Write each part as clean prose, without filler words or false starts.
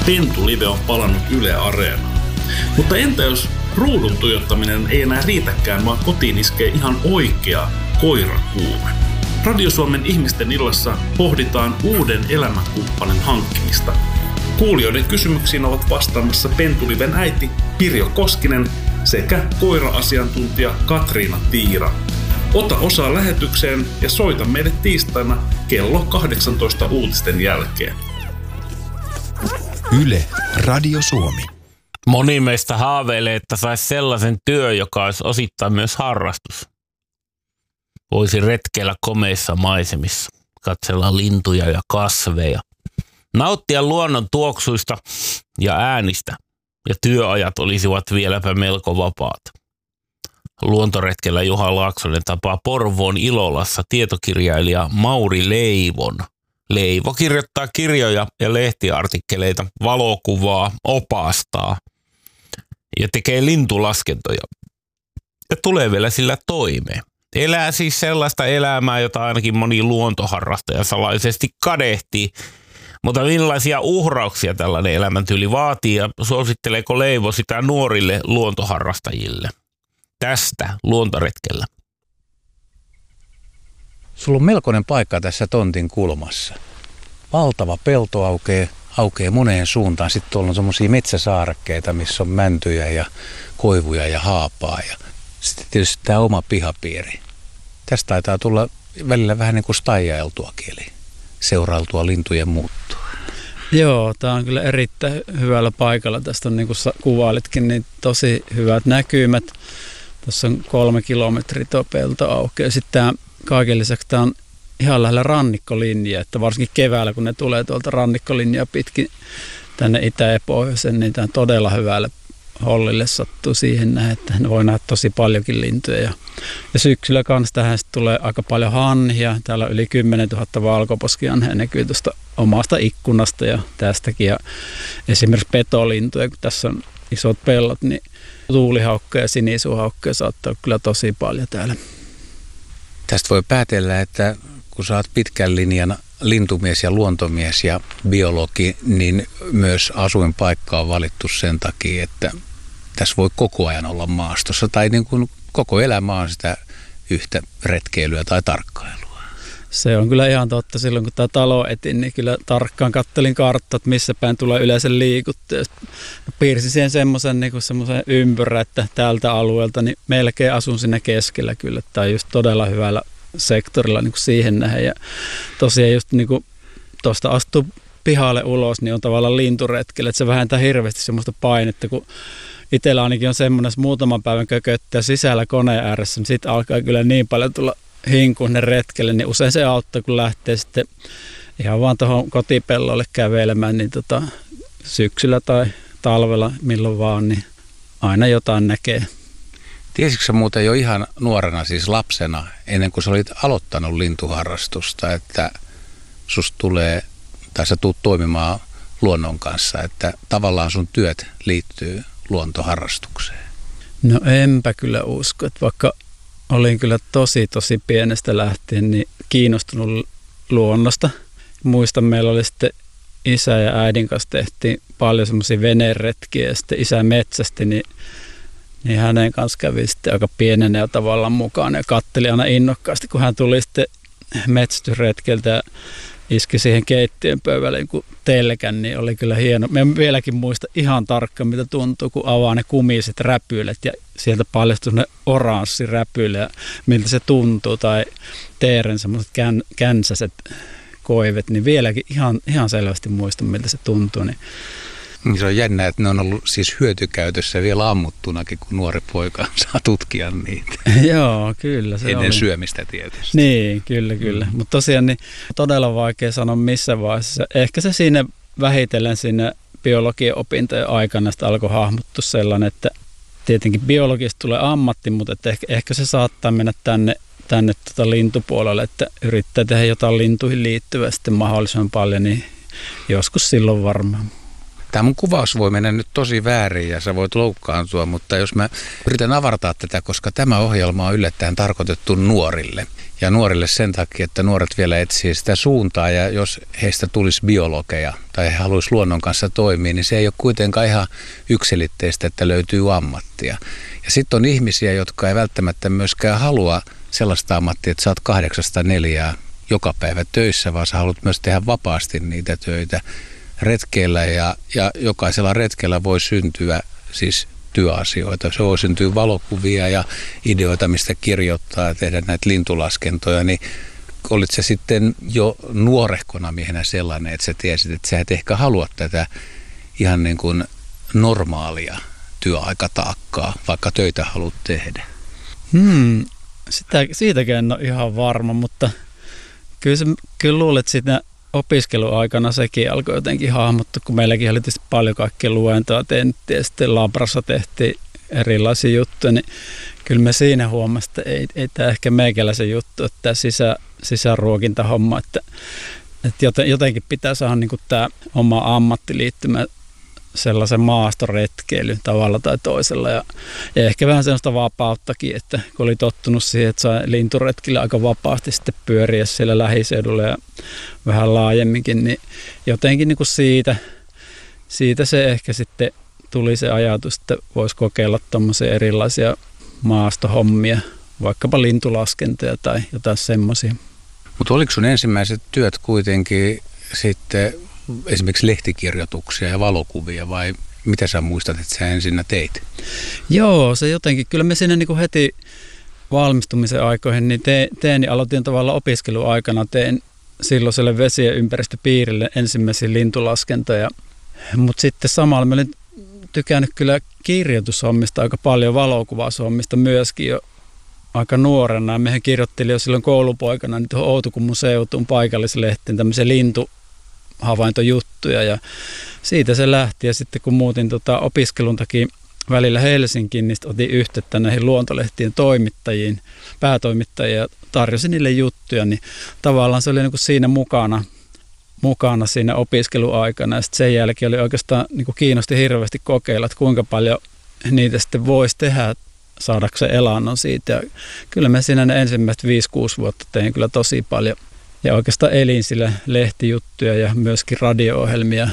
Pentulive on palannut Yle Areenaan. Mutta entä jos ruudun tuijottaminen ei enää riitäkään, vaan kotiin iskee ihan oikea koirakuume? Radio Suomen ihmisten illassa pohditaan uuden elämänkumppanin hankkimista. Kuulijoiden kysymyksiin ovat vastaamassa Pentuliven äiti Pirjo Koskinen sekä koira-asiantuntija Katriina Tiira. Ota osaa lähetykseen ja soita meille tiistaina kello 18 uutisten jälkeen. Yle Radio Suomi. Moni meistä haaveilee, että saisi sellaisen työ, joka olisi osittain myös harrastus. Voisi retkeillä komeissa maisemissa, katsella lintuja ja kasveja, nauttia luonnon tuoksuista ja äänistä, ja työajat olisivat vieläpä melko vapaat. Luontoretkellä Juha Laaksonen tapaa Porvoon Ilolassa tietokirjailija Mauri Leivon. Leivo kirjoittaa kirjoja ja lehtiartikkeleita, valokuvaa, opastaa ja tekee lintulaskentoja. Ja tulee vielä sillä toimeen. Elää siis sellaista elämää, jota ainakin moni luontoharrastaja salaisesti kadehtii. Mutta millaisia uhrauksia tällainen elämäntyyli vaatii ja suositteleeko Leivo sitä nuorille luontoharrastajille? Tästä luontoretkellä. Sulla on melkoinen paikka tässä tontin kulmassa. Valtava pelto aukeaa moneen suuntaan. Sitten tuolla on semmoisia metsäsaarekkeita, missä on mäntyjä ja koivuja ja haapaa. Ja sitten tietysti tämä oma pihapiiri. Tästä taitaa tulla välillä vähän niin kuin staijailtuakin, eli seurailtua lintujen muuttua. Joo, tämä on kyllä erittäin hyvällä paikalla. Tästä on, niin kuin kuvailitkin, niin tosi hyvät näkymät. Tuossa on 3 kilometriä tuo pelto aukeaa. Sitten tämä kaiken lisäksi tämä on ihan lähellä rannikkolinjaa, että varsinkin keväällä, kun ne tulee tuolta rannikkolinjaa pitkin tänne itä- ja pohjoisen, niin tämä todella hyvälle hollille sattuu siihen näin, että ne voi nähdä tosi paljonkin lintuja. Ja syksyllä kanssa tähän tulee aika paljon hanhia. Täällä on yli 10 000 valkoposkihanhea näkyy tuosta omasta ikkunasta ja tästäkin. Ja esimerkiksi petolintuja, kun tässä on isot pellot, niin tuulihaukkoja ja sinisuuhaukkoja saattaa olla kyllä tosi paljon täällä. Tästä voi päätellä, että kun sä oot pitkän linjan lintumies ja luontomies ja biologi, niin myös asuinpaikka on valittu sen takia, että tässä voi koko ajan olla maastossa. Tai niin kuin koko elämä on sitä yhtä retkeilyä tai tarkkailua. Se on kyllä ihan totta. Silloin kun tämä talo etin, niin kyllä tarkkaan kattelin karttaa, että missä päin tulee yleensä liikuttua. Piirsin siihen semmoisen niin ympyrän, että tältä alueelta niin melkein asun sinne keskellä kyllä. Tämä on just todella hyvällä sektorilla niin kuin siihen nähden. Ja tosiaan just niin kuin tuosta astuu pihalle ulos, niin on tavallaan linturetkellä. Että se vähentää hirveästi semmoista painetta, kun itsellä ainakin on semmoinen, että muutaman päivän kököttää sisällä koneen ääressä, niin sitten alkaa kyllä niin paljon tulla hinkuun ne retkelle, niin usein se auttaa, kun lähtee sitten ihan vaan tuohon kotipellolle kävelemään, niin syksyllä tai talvella, milloin vaan, niin aina jotain näkee. Tiesitkö sä muuten jo ihan nuorena, siis lapsena, ennen kuin sä olit aloittanut lintuharrastusta, että susta tulee, tai sä tuut toimimaan luonnon kanssa, että tavallaan sun työt liittyy luontoharrastukseen? No enpä kyllä usko, että vaikka olin kyllä tosi pienestä lähtien niin kiinnostunut luonnosta. Muistan, meillä oli sitten isä ja äidin kanssa tehtiin paljon semmoisia veneretkiä ja sitten isä metsästi, niin hänen kanssa kävi sitten aika pienenä jo tavallaan mukaan ja katteli aina innokkaasti, kun hän tuli sitten metsästysretkeltä ja iski siihen keittiön pöydälle niin telkän, niin oli kyllä hieno. Mä vieläkin muista ihan tarkkaan, mitä tuntuu, kun avaa ne kumiset räpylet ja sieltä paljastuu ne oranssi räpyle ja miltä se tuntuu. Tai teeren semmoiset känsäiset koivet, niin vieläkin ihan selvästi muistan, miltä se tuntuu. Niin se on jännä, että ne on ollut siis hyötykäytössä vielä ammuttunakin, kun nuori poika saa tutkia niitä. Joo, kyllä. Se ennen oli syömistä tietysti. Niin, kyllä. Mutta tosiaan niin todella vaikea sanoa missä vaiheessa. Ehkä se siinä vähitellen siinä biologian opintojen aikana sitä alkoi hahmottua sellainen, että tietenkin biologista tulee ammatti, mutta että ehkä se saattaa mennä tänne lintupuolelle, että yrittää tehdä jotain lintuihin liittyvää sitten mahdollisimman paljon, niin joskus silloin varmaan. Tämä mun kuvaus voi mennä nyt tosi väärin ja sä voit loukkaantua, mutta jos mä yritän avartaa tätä, koska tämä ohjelma on yllättäen tarkoitettu nuorille. Ja nuorille sen takia, että nuoret vielä etsii sitä suuntaa ja jos heistä tulisi biologeja tai he haluaisi luonnon kanssa toimia, niin se ei ole kuitenkaan ihan yksiselitteistä, että löytyy ammattia. Ja sitten on ihmisiä, jotka ei välttämättä myöskään halua sellaista ammattia, että sä oot 8-4 joka päivä töissä, vaan sä haluat myös tehdä vapaasti niitä töitä retkeillä ja jokaisella retkellä voi syntyä siis työasioita. Se voi syntyä valokuvia ja ideoita, mistä kirjoittaa ja tehdä näitä lintulaskentoja, niin olit se sitten jo nuorehkona miehenä sellainen, että sä tiesit, että sä et ehkä halua tätä ihan niin kuin normaalia työaikataakkaa, vaikka töitä haluat tehdä. Siitäkään en ole ihan varma, mutta kyllä luulen, että siinä opiskeluaikana sekin alkoi jotenkin hahmottua, kun meilläkin oli tietysti paljon kaikkia luentoa tehnyt ja sitten Labrassa tehtiin erilaisia juttuja, niin kyllä me siinä huomasimme, että ei tämä ehkä meikäläisen juttu, että tämä sisäruokintahomma, että jotenkin pitää saada niin kuin tämä oma ammattiliittymä sellaisen maastoretkeilyn tavalla tai toisella ja ehkä vähän sellaista vapauttakin, että kun oli tottunut siihen, että sai linturetkillä aika vapaasti sitten pyöriä siellä lähiseudulla ja vähän laajemminkin, niin jotenkin niin kuin siitä se ehkä sitten tuli se ajatus, että voisi kokeilla tuommoisia erilaisia maastohommia, vaikkapa lintulaskentoja tai jotain semmoisia. Mutta oliko sun ensimmäiset työt kuitenkin sitten esimerkiksi lehtikirjoituksia ja valokuvia vai mitä sä muistat, että sä ensinnä teit? Joo, se jotenkin. Kyllä me siinä niin kuin heti valmistumisen aikoihin niin aloitin tavallaan opiskeluaikana, tein silloiselle vesi- ja ympäristöpiirille ensimmäisiä lintulaskentoja. Mutta sitten samalla mä olin tykännyt kyllä kirjoitushommista aika paljon, valokuvaushommista myöskin jo aika nuorena. Mehän kirjoittelin jo silloin koulupoikana niin tuohon Outokummun seutuun paikallislehtiin tämmöisiä havaintojuttuja ja siitä se lähti ja sitten kun muutin opiskelun takia välillä Helsinkiin, niin otin yhteyttä näihin luontolehtien toimittajiin, päätoimittajia ja tarjosin niille juttuja, niin tavallaan se oli niin kuin siinä mukana siinä opiskeluaikana ja sitten sen jälkeen oli oikeastaan niin kuin kiinnosti hirveästi kokeilla, että kuinka paljon niitä sitten voisi tehdä saadakseen elannon siitä ja kyllä me siinä ne ensimmäiset 5-6 vuotta tein kyllä tosi paljon. Ja oikeastaan elin sillä lehtijuttuja ja myöskin radio-ohjelmia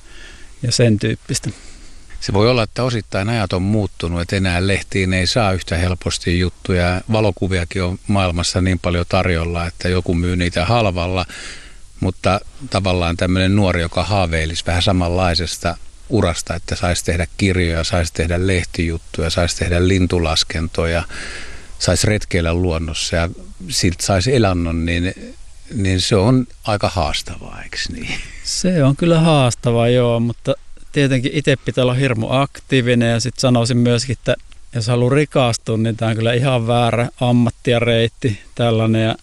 ja sen tyyppistä. Se voi olla, että osittain ajat on muuttunut, että enää lehtiin ei saa yhtä helposti juttuja. Valokuviakin on maailmassa niin paljon tarjolla, että joku myy niitä halvalla. Mutta tavallaan tämmöinen nuori, joka haaveilisi vähän samanlaisesta urasta, että saisi tehdä kirjoja, saisi tehdä lehtijuttuja, saisi tehdä lintulaskentoja, saisi retkeillä luonnossa ja siltä saisi elannon, niin se on aika haastavaa, eikö niin? Se on kyllä haastavaa, joo, mutta tietenkin itse pitää olla hirmu aktiivinen ja sitten sanoisin myöskin, että jos haluaa rikastua, niin tämä on kyllä ihan väärä ammatti ja reitti tällainen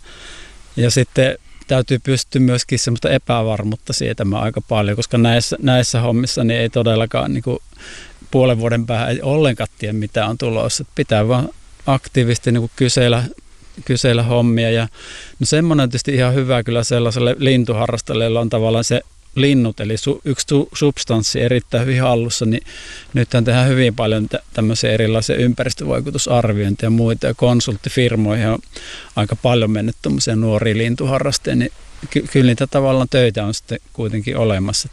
ja sitten täytyy pystyä myöskin semmoista epävarmuutta sietämään aika paljon, koska näissä hommissa niin ei todellakaan niin kuin puolen vuoden päähän ei ollenkaan tiedä, mitä on tulossa. Pitää vaan aktiivisesti niin kuin kysellä hommia ja no semmoinen on tietysti ihan hyvä kyllä sellaiselle lintuharrastajalle, jolla on tavallaan se linnut, eli yksi substanssi erittäin hyvin hallussa, niin nythän tehdään hyvin paljon tämmöisiä erilaisia ympäristövaikutusarviointeja ja muita, ja konsulttifirmoihin on aika paljon mennyt tuommoisia nuoria lintuharrastajia, niin kyllä niitä tavallaan töitä on sitten kuitenkin olemassa,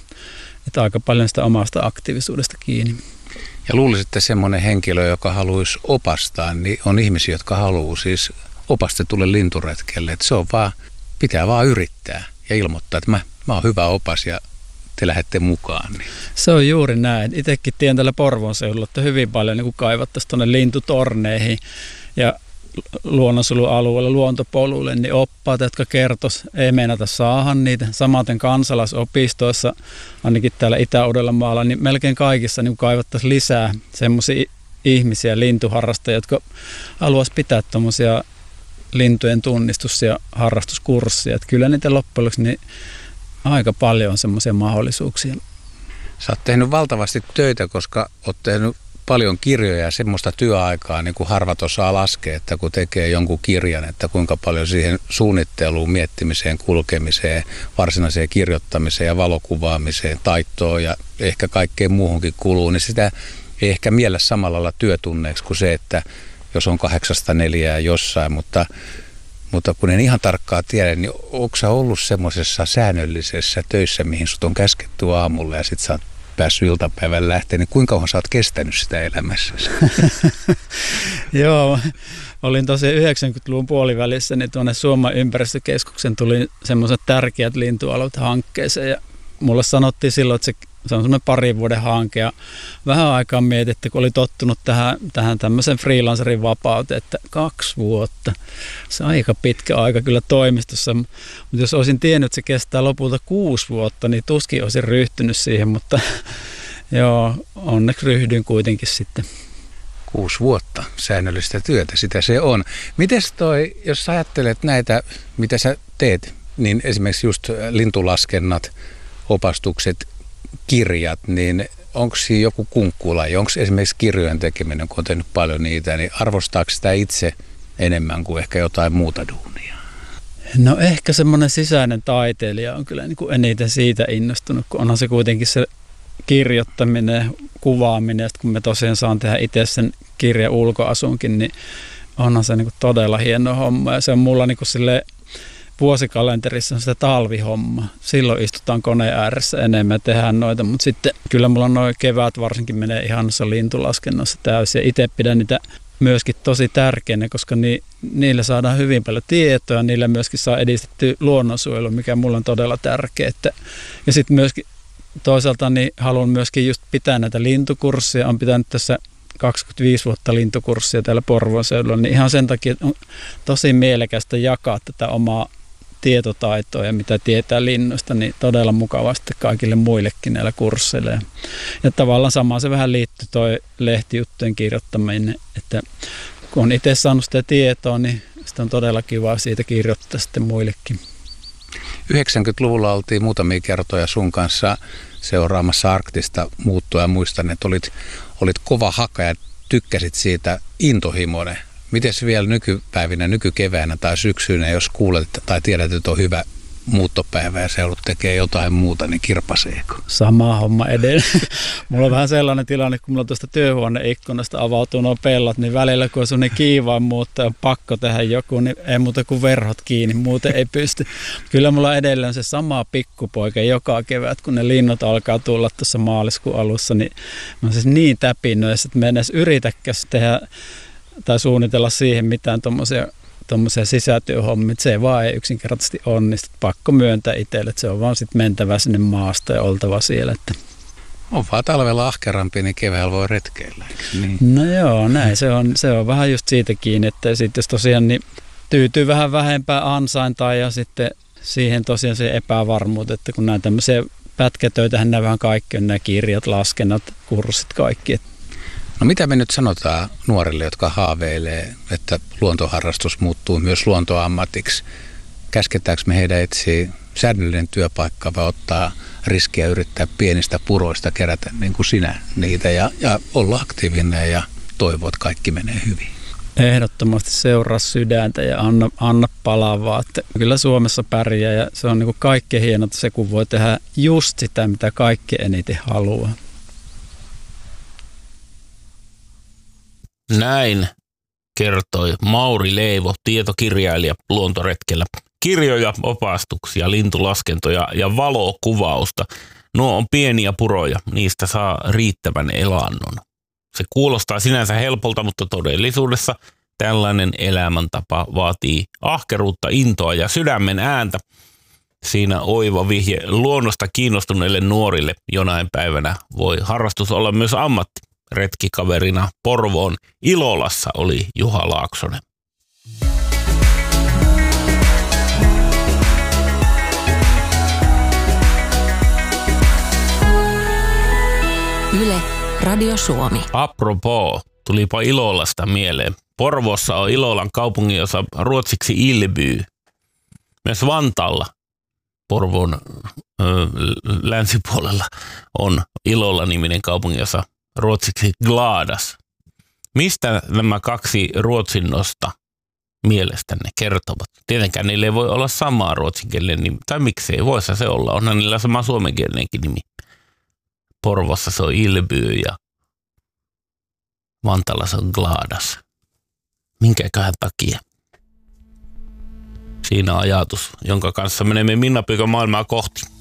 että aika paljon sitä omasta aktiivisuudesta kiinni. Ja luulisin, että semmoinen henkilö, joka haluaisi opastaa, niin on ihmisiä, jotka haluaa siis opastetulle linturetkelle, että se on vaan, pitää vaan yrittää ja ilmoittaa, että mä oon hyvä opas ja te lähdette mukaan. Niin. Se on juuri näin. Itsekin tiedän tällä Porvoon seudulla, että hyvin paljon niin kaivattaisiin tuonne lintutorneihin ja luonnonsuojelualueelle, luontopoluille, niin oppaat, jotka kertois, ei meinata saada niitä. Samaten kansalaisopistoissa, ainakin täällä Itä-Uudellamaalla, niin melkein kaikissa niin kaivattaisiin lisää semmoisia ihmisiä, lintuharrastajia, jotka haluaisi pitää tuommoisia lintujen tunnistus- ja harrastuskurssia. Että kyllä niitä loppujen lopuksi niin aika paljon on semmoisia mahdollisuuksia. Sä oot tehnyt valtavasti töitä, koska oot tehnyt paljon kirjoja ja semmoista työaikaa, niin kuin harvat osaa laskea, että kun tekee jonkun kirjan, että kuinka paljon siihen suunnitteluun, miettimiseen, kulkemiseen, varsinaiseen kirjoittamiseen ja valokuvaamiseen, taittoon ja ehkä kaikkeen muuhunkin kuluu, niin sitä ei ehkä miellä samalla lailla työtunneeksi kuin se, että jos on 8-4 jossain, mutta kun en ihan tarkkaan tiedä, niin onko sä ollut semmoisessa säännöllisessä töissä, mihin sut on käsketty aamulla ja sit sä oot päässyt iltapäivän lähteen, niin kuinka kauan sä oot kestänyt sitä elämässäsi? Joo, olin tosiaan 90-luvun puolivälissä, niin tuonne Suomen ympäristökeskuksen tuli semmoiset tärkeät lintualut hankkeeseen ja mulle sanottiin silloin, että se on semmoinen 2 vuoden hanke ja vähän aikaa mietittiin, kun oli tottunut tähän tämmöisen freelancerin vapauteen, että 2 vuotta. Se on aika pitkä aika kyllä toimistossa, mutta jos olisin tiennyt, että se kestää lopulta 6 vuotta, niin tuskin olisin ryhtynyt siihen, mutta joo, onneksi ryhdyin kuitenkin sitten. 6 vuotta säännöllistä työtä, sitä se on. Mites jos sä ajattelet näitä, mitä sä teet, niin esimerkiksi just lintulaskennat, opastukset, kirjat, niin onko siinä joku kunkkulaji? Onko esimerkiksi kirjojen tekeminen, kun on tehnyt paljon niitä, niin arvostaako sitä itse enemmän kuin ehkä jotain muuta duunia? No ehkä semmoinen sisäinen taiteilija on kyllä niin kuin eniten siitä innostunut, kun onhan se kuitenkin se kirjoittaminen, kuvaaminen, ja kun me tosiaan saan tehdä itse sen kirjan ulkoasunkin, niin onhan se niin kuin todella hieno homma, ja se on mulla niin kuin silleen vuosikalenterissa on sitä talvihomma. Silloin istutaan koneen ääressä enemmän ja tehdään noita, mutta sitten kyllä mulla noin kevät varsinkin menee ihan noissa lintulaskennassa täysin. Ja itse pidän niitä myöskin tosi tärkeänä, koska niillä saadaan hyvin paljon tietoa, niillä myöskin saa edistettyä luonnonsuojelua, mikä mulla on todella tärkeää. Ja sitten myöskin toisaalta niin haluan myöskin just pitää näitä lintukursseja. Olen pitänyt tässä 25 vuotta lintukurssia täällä Porvoon seudulla, niin ihan sen takia on tosi mielekästä jakaa tätä omaa tietotaitoa ja mitä tietää linnuista, niin todella mukavaa sitten kaikille muillekin näillä kursseilla. Ja tavallaan samaan se vähän liittyy toi lehtijuttujen kirjoittaminen, että kun on itse saanut sitä tietoa, niin sitä on todella kiva siitä kirjoittaa sitten muillekin. 90-luvulla oltiin muutamia kertoja sun kanssa seuraamassa arktista muuttua ja muistan, että olit kova haka ja tykkäsit siitä intohimoinen. Miten se vielä nykypäivinä, nykykeväänä tai syksynä, jos kuulet tai tiedät, että on hyvä muuttopäivä ja se joudut tekee jotain muuta, niin kirpaseeko? Sama homma edelleen. Mulla on vähän sellainen tilanne, kun mulla tuosta työhuoneikkunasta avautuu nuo pellot, niin välillä kun on sellainen kiivaan muutto ja pakko tehdä joku, niin ei muuta kuin verhot kiinni, muuten ei pysty. Kyllä mulla on edelleen se sama pikkupoika joka kevät, kun ne linnut alkaa tulla tuossa maaliskuun alussa, niin mä oon siis niin täpinöissä, että mä en edes yritäkään tehdä tai suunnitella siihen mitään tuommoisia sisätyöhommia. Se vaan ei yksinkertaisesti onnistu. Pakko myöntää itselle, että se on vaan sitten mentävä sinne maasta ja oltava siellä. Että. On vaan talvella ahkerampi, niin keväällä voi retkeillä. Niin? No joo, näin. Se on vähän just siitä kiinni, että sitten jos tosiaan niin tyytyy vähän vähempää ansaintaa ja sitten siihen tosiaan se epävarmuus, että kun nämä tämmöisiä pätkätöitähän nämä vähän kaikki on, nämä kirjat, laskennat, kurssit, kaikki. No mitä me nyt sanotaan nuorille, jotka haaveilee, että luontoharrastus muuttuu myös luontoammatiksi? Käsketäänkö me heidän etsiä säännöllinen työpaikka vai ottaa riskiä yrittää pienistä puroista kerätä niin kuin sinä niitä ja olla aktiivinen ja toivoa, että kaikki menee hyvin? Ehdottomasti seuraa sydäntä ja anna palavaa. Että kyllä Suomessa pärjää ja se on niin kuin kaikkein hienota se, kun voi tehdä just sitä, mitä kaikki eniten haluaa. Näin kertoi Mauri Leivo, tietokirjailija luontoretkellä. Kirjoja, opastuksia, lintulaskentoja ja valokuvausta. Nuo on pieniä puroja, niistä saa riittävän elannon. Se kuulostaa sinänsä helpolta, mutta todellisuudessa tällainen elämäntapa vaatii ahkeruutta, intoa ja sydämen ääntä. Siinä oiva vihje luonnosta kiinnostuneille nuorille jonain päivänä voi harrastus olla myös ammatti. Retkikaverina Porvoon Ilolassa oli Juha Laaksonen. Yle, Radio Suomi. Apropos, tulipa Ilolasta mieleen. Porvoossa on Ilolan kaupunginosa ruotsiksi Ilby. Myös Vantaalla, Porvoon länsipuolella, on Ilola-niminen kaupunginosa. ruotsiksi gladas. Mistä nämä kaksi ruotsinnosta mielestänne kertovat? Tietenkään niille ei voi olla samaa ruotsinkielinen nimi. Tai miksei, voisi se olla. Onhan niillä sama suomenkielinenkin nimi. Porvossa se on Ilby ja Vantaalla se on gladas. Minkäköhän takia? Siinä ajatus, jonka kanssa menemme Minna Pyykön maailmaa kohti.